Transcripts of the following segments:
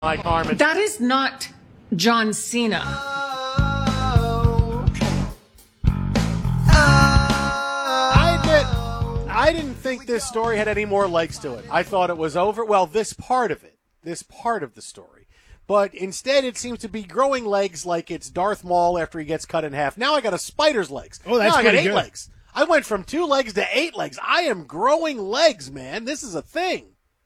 Mike Harmon. That is not John Cena. I admit, I didn't think this story had any more legs to it. I thought it was over. Well, this part of the story. But instead, it seems to be growing legs like it's Darth Maul after he gets cut in half. Now I got a spider's legs. Oh, that's now I got pretty 8 good. legs. I went from 2 legs to 8 legs. I am growing legs, man. This is a thing.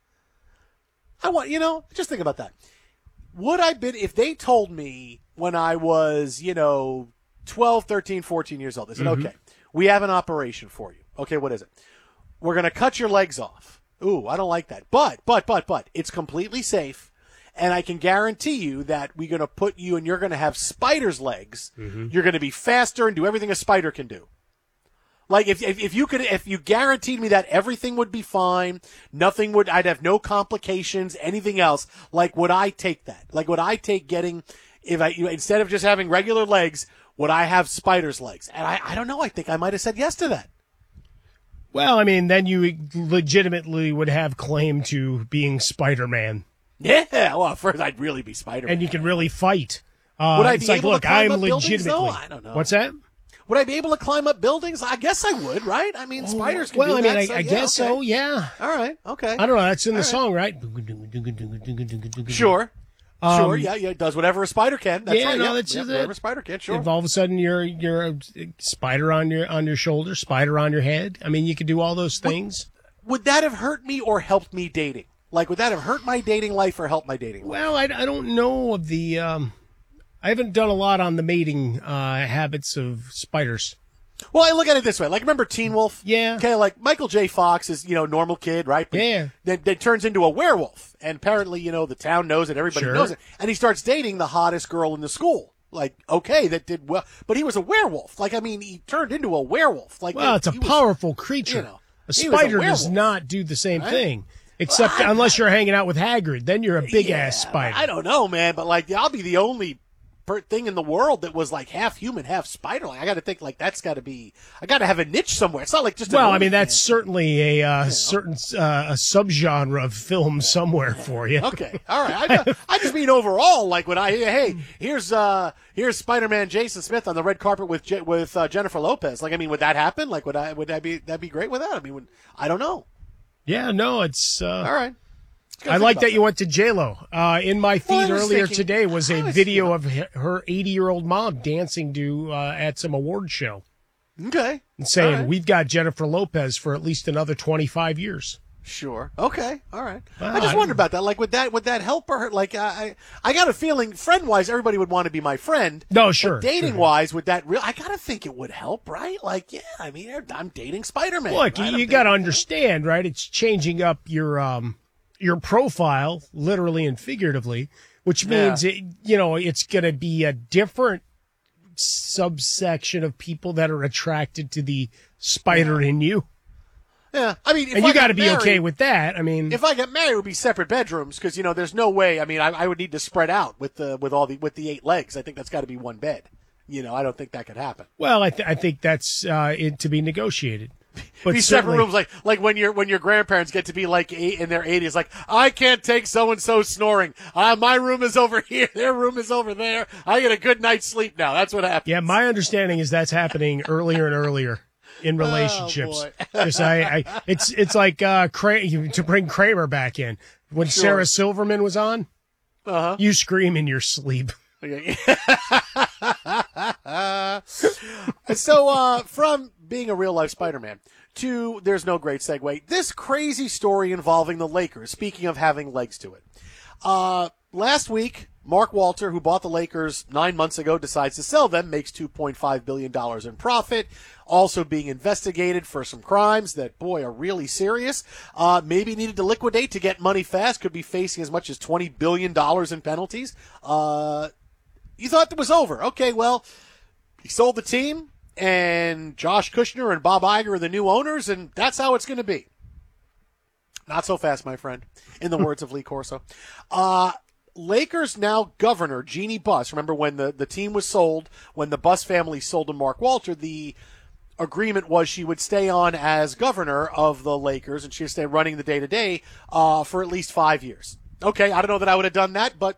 Just think about that. Would I been, if they told me when I was, 12, 13, 14 years old, they said, okay, we have an operation for you. Okay, what is it? We're going to cut your legs off. Ooh, I don't like that. But, it's completely safe, and I can guarantee you that we're going to put you and you're going to have spider's legs. You're going to be faster and do everything a spider can do. Like if you guaranteed me that everything would be fine, I'd have no complications, anything else. Like, would I take that? Like, would I take instead of just having regular legs, would I have spider's legs? And I don't know. I think I might have said yes to that. Well, I mean, then you legitimately would have claim to being Spider-Man. Yeah. Well, first I'd really be Spider-Man. And you can really fight. Would I it's be like, able look, to climb I'm up buildings, legitimately. though? I don't know. What's that? Would I be able to climb up buildings? I guess I would, right? I mean, spiders can well, do I mean, that. I guess so, yeah. All right, okay. I don't know. That's in the song, right? Sure. Sure, yeah, it does whatever a spider can. That's yeah, right. no, Yep, that's yep, whatever a spider can, sure. If all of a sudden you're a spider on your shoulder, spider on your head. I mean, you could do all those things. Would that have hurt me or helped me dating? Like, would that have hurt my dating life or helped my dating life? Well, I don't know of the. I haven't done a lot on the mating habits of spiders. Well, I look at it this way. Like, remember Teen Wolf? Yeah. Okay, like Michael J. Fox is, normal kid, right? But yeah. Then turns into a werewolf. And apparently, the town knows it. Everybody knows it. And he starts dating the hottest girl in the school. Like, okay, that did well. But he was a werewolf. Like, I mean, he turned into a werewolf. Like, well, it's a powerful creature. A spider does not do the same thing. Except unless you're hanging out with Hagrid. Then you're a big-ass spider. I don't know, man. But, like, I'll be the only thing in the world that was like half human, half spider. Like, I got to think like that's got to be. I got to have a niche somewhere. It's not like just. Well, I mean, that's certainly a certain subgenre of film somewhere for you. Okay, all right. I just mean overall, like when here's Spider-Man Jason Smith on the red carpet with Jennifer Lopez. Like, I mean, would that happen? Like, would that be great with that? I mean, I don't know. Yeah, no, it's all right. I like that you went to J-Lo. In my feed earlier today was a video of her 80-year-old mom dancing to at some award show. Okay. And saying, we've got Jennifer Lopez for at least another 25 years. Sure. Okay. All right. I just wondered about that. Like, would that help her? Like, I got a feeling, friend-wise, everybody would want to be my friend. No, sure. But dating-wise, would that I got to think it would help, right? Like, yeah, I mean, I'm dating Spider-Man. Look, right? you got to understand, right? It's changing up your profile, literally and figuratively, which means it's going to be a different subsection of people that are attracted to the spider in you. Yeah, I mean, and you got to be okay with that. I mean, if I get married, it would be separate bedrooms because there's no way. I mean, I would need to spread out with the 8 legs. I think that's got to be one bed. I don't think that could happen. Well, I think that's to be negotiated. But these separate rooms, like when your grandparents get to be like in their 80s, like, I can't take so and so snoring. My room is over here, their room is over there. I get a good night's sleep now. That's what happens. Yeah, my understanding is that's happening earlier and earlier in relationships. It's like to bring Kramer back in when Sarah Silverman was on. You scream in your sleep. So from being a real life Spider-Man to there's no great segue. This crazy story involving the Lakers. Speaking of having legs to it, last week Mark Walter, who bought the Lakers 9 months ago, decides to sell them, makes $2.5 billion in profit. Also being investigated for some crimes that, boy, are really serious. Maybe needed to liquidate to get money fast. Could be facing as much as $20 billion in penalties. You thought it was over. Okay, well, he sold the team, and Josh Kushner and Bob Iger are the new owners, and that's how it's going to be. Not so fast, my friend, in the words of Lee Corso. Lakers now governor, Jeannie Buss. Remember when the team was sold, when the Buss family sold to Mark Walter, the agreement was she would stay on as governor of the Lakers, and she would stay running the day-to-day for at least 5 years. Okay, I don't know that I would have done that, but